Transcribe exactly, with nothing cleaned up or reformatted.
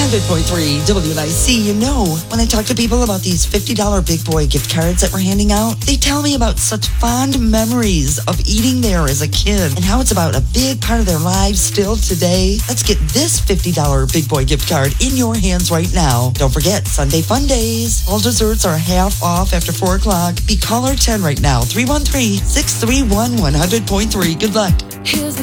hundred point three W N I C. You know, when I talk to people about these fifty dollars Big Boy gift cards that we're handing out, they tell me about such fond memories of eating there as a kid and how it's about a big part of their lives still today. Let's get this fifty dollars Big Boy gift card in your hands right now. Don't forget, Sunday Fun Days. All desserts are half off after four o'clock. Be caller ten right now, three one three, six three one, one hundred point three. Good luck. Here's